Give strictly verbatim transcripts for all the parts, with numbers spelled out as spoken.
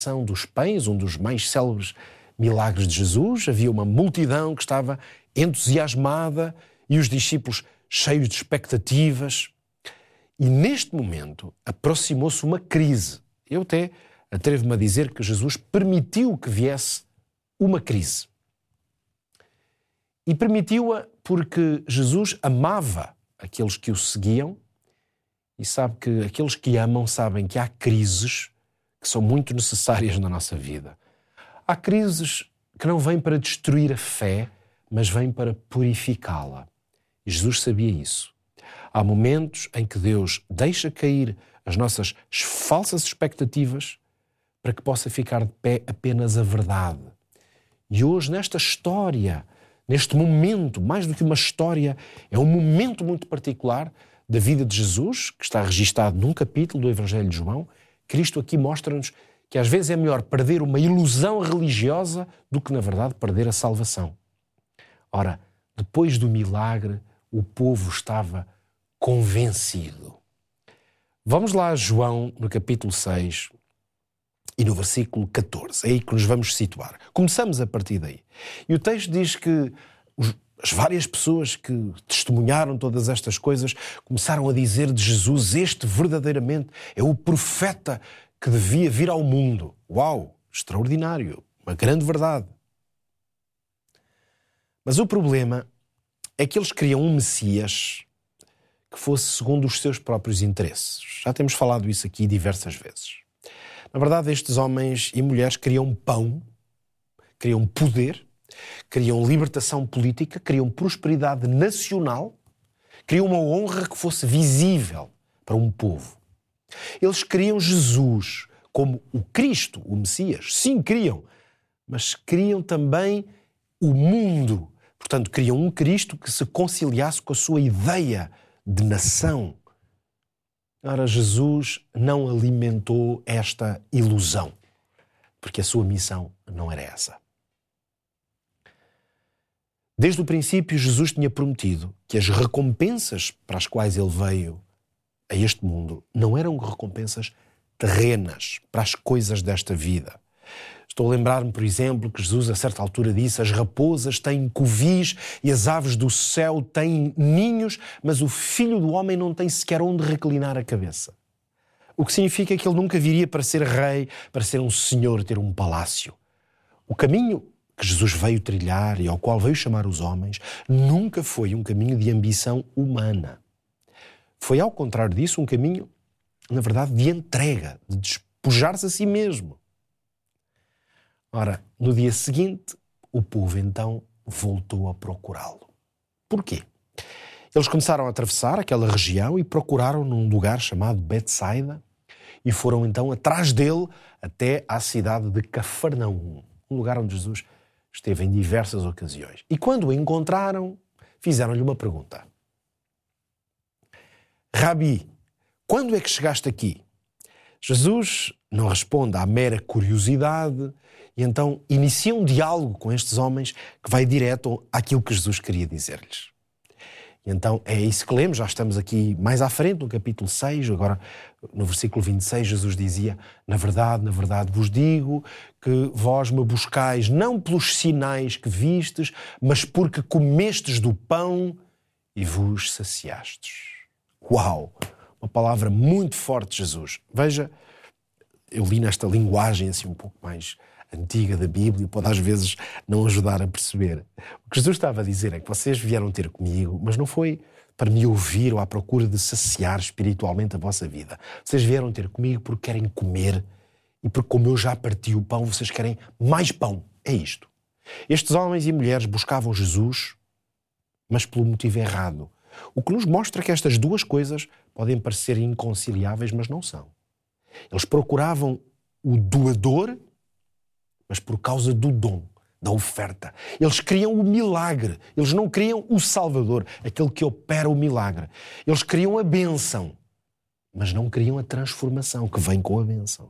dos pães, um dos mais célebres milagres de Jesus. Havia uma multidão que estava entusiasmada e os discípulos cheios de expectativas. E neste momento aproximou-se uma crise. Eu até atrevo-me a dizer que Jesus permitiu que viesse uma crise. E permitiu-a porque Jesus amava aqueles que o seguiam e sabe que aqueles que amam sabem que há crises que são muito necessárias na nossa vida. Há crises que não vêm para destruir a fé, mas vêm para purificá-la. E Jesus sabia isso. Há momentos em que Deus deixa cair as nossas falsas expectativas para que possa ficar de pé apenas a verdade. E hoje, nesta história, neste momento, mais do que uma história, é um momento muito particular da vida de Jesus, que está registado num capítulo do Evangelho de João. Cristo aqui mostra-nos que às vezes é melhor perder uma ilusão religiosa do que, na verdade, perder a salvação. Ora, depois do milagre, o povo estava convencido. Vamos lá a João, no capítulo seis e no versículo catorze. É aí que nos vamos situar. Começamos a partir daí. E o texto diz que os, as várias pessoas que testemunharam todas estas coisas começaram a dizer de Jesus: este verdadeiramente é o profeta que devia vir ao mundo. Uau! Extraordinário! Uma grande verdade. Mas o problema é que eles queriam um Messias que fosse segundo os seus próprios interesses. Já temos falado isso aqui diversas vezes. Na verdade, estes homens e mulheres queriam pão, queriam poder, queriam libertação política, queriam prosperidade nacional, queriam uma honra que fosse visível para um povo. Eles queriam Jesus como o Cristo, o Messias. Sim, queriam, mas queriam também o mundo. Portanto, queriam um Cristo que se conciliasse com a sua ideia de nação. Ora, Jesus não alimentou esta ilusão, porque a sua missão não era essa. Desde o princípio, Jesus tinha prometido que as recompensas para as quais ele veio a este mundo não eram recompensas terrenas para as coisas desta vida. Estou a lembrar-me, por exemplo, que Jesus a certa altura disse: as raposas têm covis e as aves do céu têm ninhos, mas o Filho do Homem não tem sequer onde reclinar a cabeça. O que significa que ele nunca viria para ser rei, para ser um senhor, ter um palácio. O caminho que Jesus veio trilhar e ao qual veio chamar os homens nunca foi um caminho de ambição humana. Foi, ao contrário disso, um caminho, na verdade, de entrega, de despojar-se a si mesmo. Ora, no dia seguinte, o povo então voltou a procurá-lo. Porquê? Eles começaram a atravessar aquela região e procuraram num lugar chamado Betsaida e foram então atrás dele até à cidade de Cafarnaum, um lugar onde Jesus esteve em diversas ocasiões. E quando o encontraram, fizeram-lhe uma pergunta. Rabi, quando é que chegaste aqui? Jesus não responde à mera curiosidade e então inicia um diálogo com estes homens que vai direto àquilo que Jesus queria dizer-lhes. E então é isso que lemos, já estamos aqui mais à frente no capítulo seis, agora no versículo vinte e seis Jesus dizia: na verdade, na verdade vos digo que vós me buscais não pelos sinais que vistes, mas porque comestes do pão e vos saciastes. Uau! Uma palavra muito forte de Jesus. Veja, eu li nesta linguagem assim um pouco mais antiga da Bíblia, pode às vezes não ajudar a perceber. O que Jesus estava a dizer é que vocês vieram ter comigo, mas não foi para me ouvir ou à procura de saciar espiritualmente a vossa vida. Vocês vieram ter comigo porque querem comer e porque, como eu já parti o pão, vocês querem mais pão. É isto. Estes homens e mulheres buscavam Jesus, mas pelo motivo errado. O que nos mostra que estas duas coisas podem parecer inconciliáveis, mas não são. Eles procuravam o doador, mas por causa do dom, da oferta. Eles queriam o milagre, eles não queriam o Salvador, aquele que opera o milagre. Eles queriam a bênção, mas não queriam a transformação que vem com a bênção.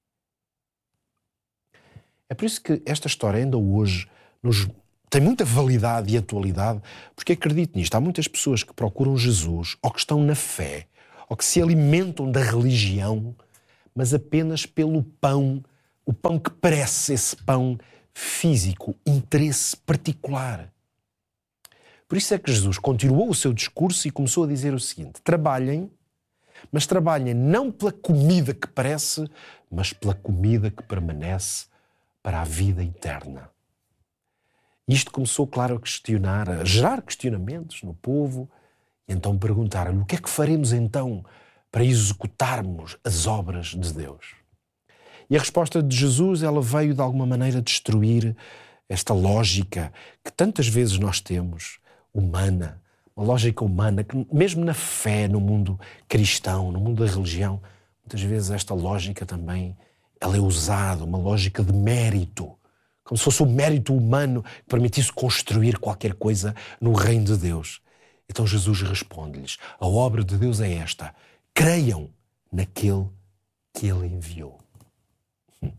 É por isso que esta história ainda hoje nos tem muita validade e atualidade, porque acredito nisto. Há muitas pessoas que procuram Jesus, ou que estão na fé, ou que se alimentam da religião, mas apenas pelo pão o pão que parece esse pão físico, interesse particular. Por isso é que Jesus continuou o seu discurso e começou a dizer o seguinte: trabalhem, mas trabalhem não pela comida que parece, mas pela comida que permanece para a vida eterna. Isto começou, claro, a questionar, a gerar questionamentos no povo, e então perguntaram-lhe: o que é que faremos então para executarmos as obras de Deus? E a resposta de Jesus, ela veio de alguma maneira destruir esta lógica que tantas vezes nós temos, humana, uma lógica humana, que mesmo na fé, no mundo cristão, no mundo da religião, muitas vezes esta lógica também, ela é usada, uma lógica de mérito, como se fosse o mérito humano que permitisse construir qualquer coisa no reino de Deus. Então Jesus responde-lhes: a obra de Deus é esta, creiam naquele que Ele enviou. Hum.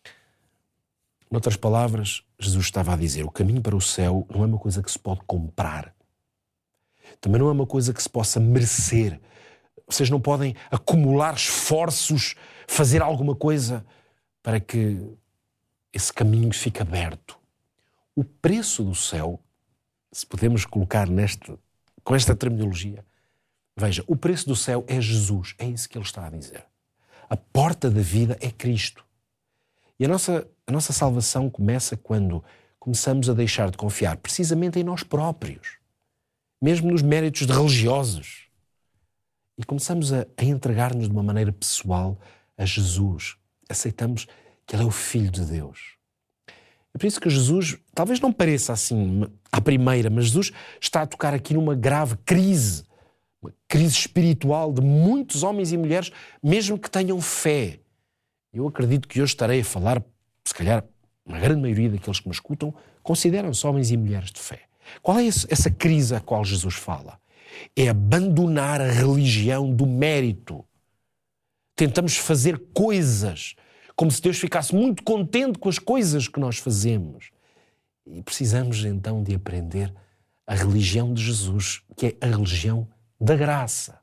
Noutras palavras, Jesus estava a dizer: o caminho para o céu não é uma coisa que se pode comprar. Também não é uma coisa que se possa merecer. Vocês não podem acumular esforços, fazer alguma coisa para que esse caminho fique aberto. O preço do céu, se podemos colocar neste, com esta terminologia, veja, o preço do céu é Jesus, é isso que ele está a dizer. A porta da vida é Cristo. E a nossa, a nossa salvação começa quando começamos a deixar de confiar precisamente em nós próprios, mesmo nos méritos de religiosos, e começamos a, a entregar-nos de uma maneira pessoal a Jesus. Aceitamos que Ele é o Filho de Deus. É por isso que Jesus, talvez não pareça assim à primeira, mas Jesus está a tocar aqui numa grave crise, uma crise espiritual de muitos homens e mulheres, mesmo que tenham fé. Eu acredito que hoje estarei a falar, se calhar, uma grande maioria daqueles que me escutam consideram-se homens e mulheres de fé. Qual é essa crise a qual Jesus fala? É abandonar a religião do mérito. Tentamos fazer coisas como se Deus ficasse muito contente com as coisas que nós fazemos. E precisamos então de aprender a religião de Jesus, que é a religião da graça.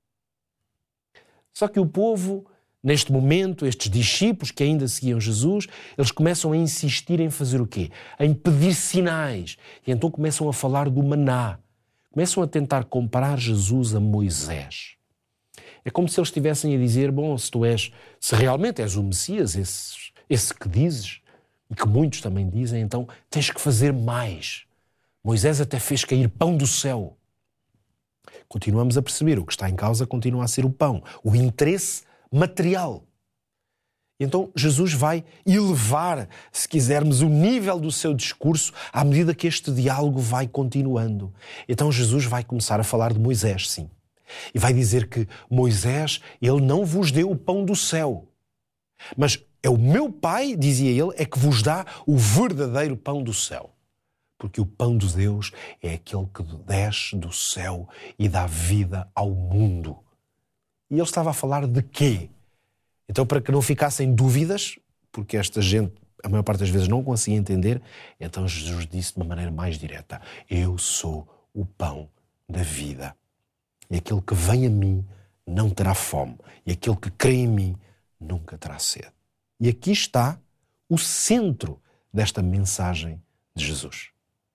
Só que o povo, neste momento, estes discípulos que ainda seguiam Jesus, eles começam a insistir em fazer o quê? Em pedir sinais. E então começam a falar do maná. Começam a tentar comparar Jesus a Moisés. É como se eles estivessem a dizer: bom, se tu és, se realmente és o Messias, esse, esse que dizes, e que muitos também dizem, então tens que fazer mais. Moisés até fez cair pão do céu. Continuamos a perceber, o que está em causa continua a ser o pão, o interesse material. Então Jesus vai elevar, se quisermos, o nível do seu discurso à medida que este diálogo vai continuando. Então Jesus vai começar a falar de Moisés, sim. E vai dizer que Moisés, ele não vos deu o pão do céu. Mas é o meu Pai, dizia ele, é que vos dá o verdadeiro pão do céu. Porque o pão de Deus é aquele que desce do céu e dá vida ao mundo. E ele estava a falar de quê? Então, para que não ficassem dúvidas, porque esta gente, a maior parte das vezes, não conseguia entender, então Jesus disse de uma maneira mais direta: eu sou o pão da vida. E aquele que vem a mim não terá fome. E aquele que crê em mim nunca terá sede. E aqui está o centro desta mensagem de Jesus.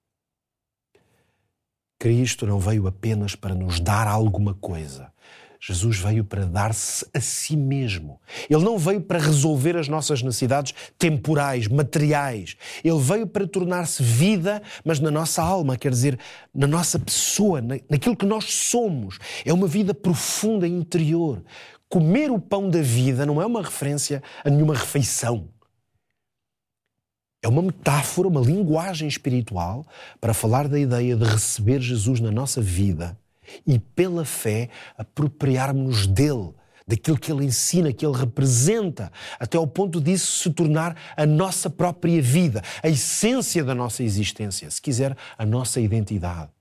Cristo não veio apenas para nos dar alguma coisa. Jesus veio para dar-se a si mesmo. Ele não veio para resolver as nossas necessidades temporais, materiais. Ele veio para tornar-se vida, mas na nossa alma, quer dizer, na nossa pessoa, naquilo que nós somos. É uma vida profunda e interior. Comer o pão da vida não é uma referência a nenhuma refeição. É uma metáfora, uma linguagem espiritual para falar da ideia de receber Jesus na nossa vida e, pela fé, apropriarmos-nos dele, daquilo que ele ensina, que ele representa, até ao ponto disso se tornar a nossa própria vida, a essência da nossa existência, se quiser, a nossa identidade.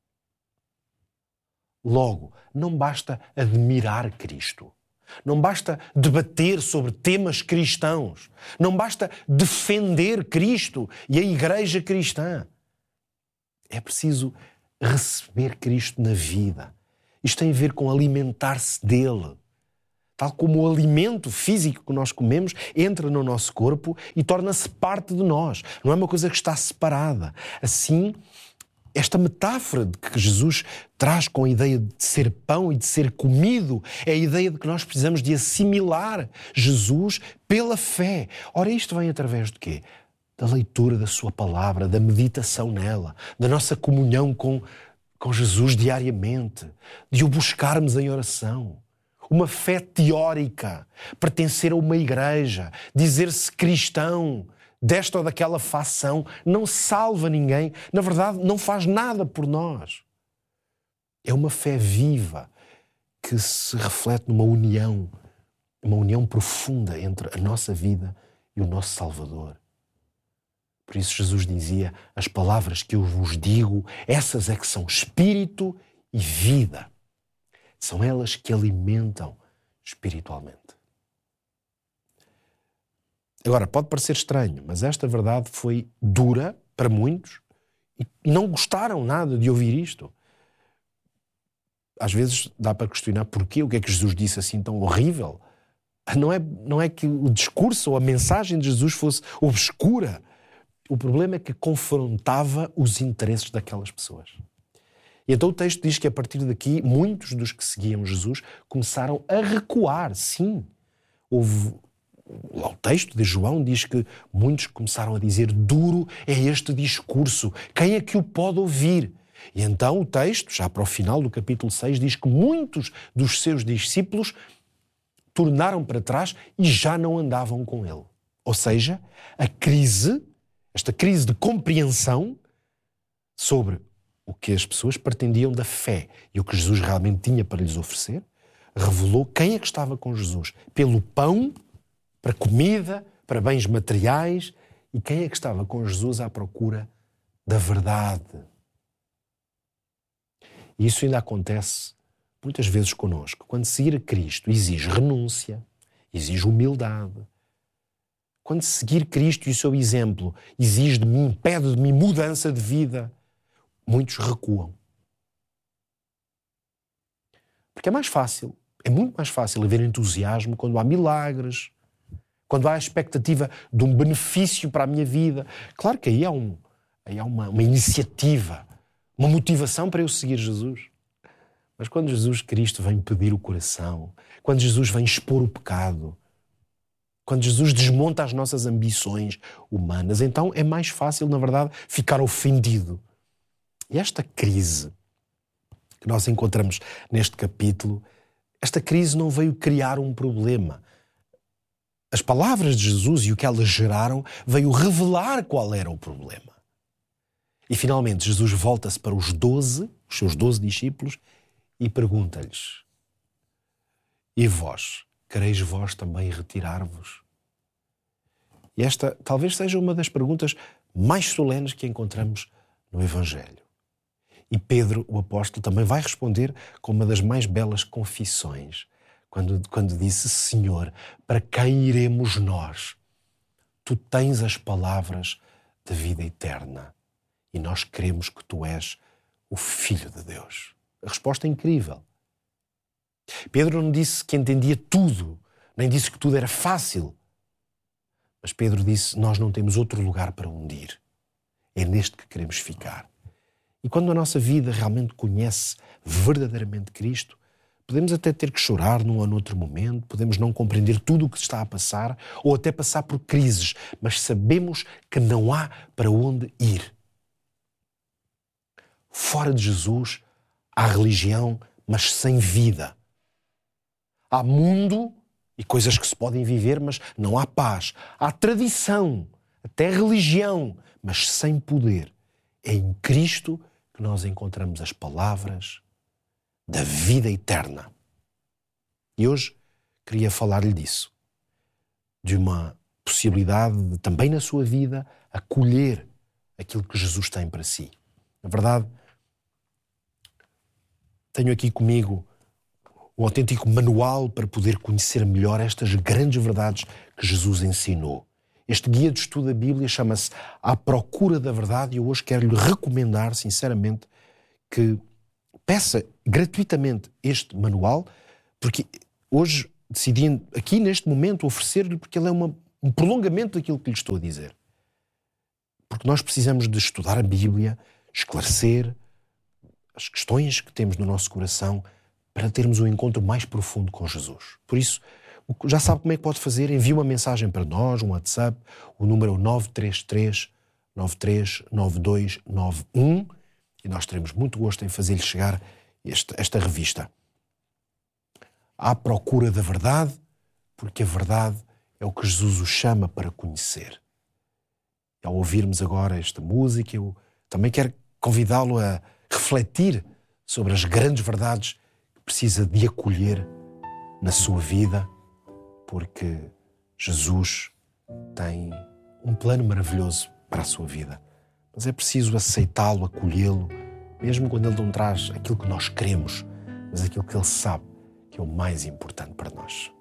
Logo, não basta admirar Cristo. Não basta debater sobre temas cristãos. Não basta defender Cristo e a Igreja cristã. É preciso receber Cristo na vida. Isto tem a ver com alimentar-se dele. tal como o alimento físico que nós comemos entra no nosso corpo e torna-se parte de nós. Não é uma coisa que está separada. Assim, esta metáfora de que Jesus traz com a ideia de ser pão e de ser comido é a ideia de que nós precisamos de assimilar Jesus pela fé. Ora, isto vem através de quê? Da leitura da sua palavra, da meditação nela, da nossa comunhão com, com Jesus diariamente, de o buscarmos em oração. Uma fé teórica, pertencer a uma igreja, dizer-se cristão, desta ou daquela facção, não salva ninguém. Na verdade, não faz nada por nós. É uma fé viva que se reflete numa união, uma união profunda entre a nossa vida e o nosso Salvador. Por isso Jesus dizia, as palavras que eu vos digo, essas é que são espírito e vida. São elas que alimentam espiritualmente. Agora, pode parecer estranho, mas esta verdade foi dura para muitos e não gostaram nada de ouvir isto. Às vezes dá para questionar porquê, o que é que Jesus disse assim tão horrível. Não é, não é que o discurso ou a mensagem de Jesus fosse obscura. O problema é que confrontava os interesses daquelas pessoas. E então o texto diz que a partir daqui muitos dos que seguiam Jesus começaram a recuar. Sim, houve... O texto de João diz que muitos começaram a dizer, duro é este discurso, quem é que o pode ouvir? E então o texto, já para o final do capítulo seis, diz que muitos dos seus discípulos tornaram para trás e já não andavam com ele. Ou seja, a crise, esta crise de compreensão sobre o que as pessoas pretendiam da fé e o que Jesus realmente tinha para lhes oferecer, revelou quem é que estava com Jesus. Pelo pão, para comida, para bens materiais, e quem é que estava com Jesus à procura da verdade. E isso ainda acontece muitas vezes connosco. Quando seguir a Cristo exige renúncia, exige humildade. Quando seguir Cristo e o seu exemplo exige de mim, pede de mim mudança de vida, muitos recuam. Porque é mais fácil, é muito mais fácil haver entusiasmo quando há milagres, quando há a expectativa de um benefício para a minha vida. Claro que aí há, um, aí há uma, uma iniciativa, uma motivação para eu seguir Jesus. Mas quando Jesus Cristo vem pedir o coração, quando Jesus vem expor o pecado, quando Jesus desmonta as nossas ambições humanas, então é mais fácil, na verdade, ficar ofendido. E esta crise que nós encontramos neste capítulo, esta crise não veio criar um problema. As palavras de Jesus e o que elas geraram veio revelar qual era o problema. E finalmente Jesus volta-se para os doze, os seus doze discípulos, e pergunta-lhes, e vós, quereis vós também retirar-vos? E esta talvez seja uma das perguntas mais solenes que encontramos no Evangelho. E Pedro, o apóstolo, também vai responder com uma das mais belas confissões, Quando, quando disse, Senhor, para quem iremos nós? Tu tens as palavras da vida eterna e nós queremos que tu és o Filho de Deus. A resposta é incrível. Pedro não disse que entendia tudo, nem disse que tudo era fácil. Mas Pedro disse, nós não temos outro lugar para onde ir. É neste que queremos ficar. E quando a nossa vida realmente conhece verdadeiramente Cristo, podemos até ter que chorar num ou noutro momento, podemos não compreender tudo o que está a passar, ou até passar por crises, mas sabemos que não há para onde ir. Fora de Jesus, há religião, mas sem vida. Há mundo e coisas que se podem viver, mas não há paz. Há tradição, até religião, mas sem poder. É em Cristo que nós encontramos as palavras da vida eterna. E hoje queria falar-lhe disso. De uma possibilidade de, também na sua vida, acolher aquilo que Jesus tem para si. Na verdade, tenho aqui comigo um autêntico manual para poder conhecer melhor estas grandes verdades que Jesus ensinou. Este guia de estudo da Bíblia chama-se À Procura da Verdade e eu hoje quero-lhe recomendar, sinceramente, que peça gratuitamente este manual, porque hoje decidi aqui neste momento oferecer-lhe, porque ele é uma, um prolongamento daquilo que lhe estou a dizer. Porque nós precisamos de estudar a Bíblia, esclarecer as questões que temos no nosso coração para termos um encontro mais profundo com Jesus. Por isso, já sabe como é que pode fazer? Envie uma mensagem para nós, um WhatsApp, o número é o nove três três, nove três nove dois nove um e nós teremos muito gosto em fazer-lhe chegar este, esta revista. À procura da verdade, porque a verdade é o que Jesus o chama para conhecer. Ao ouvirmos agora esta música, eu também quero convidá-lo a refletir sobre as grandes verdades que precisa de acolher na sua vida, porque Jesus tem um plano maravilhoso para a sua vida. Mas é preciso aceitá-lo, acolhê-lo, mesmo quando Ele não traz aquilo que nós queremos, mas aquilo que Ele sabe que é o mais importante para nós.